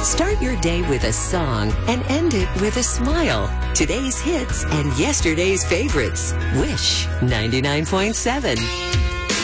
Start your day with a song and end it with a smile. Today's hits and yesterday's favorites. Wish 99.7.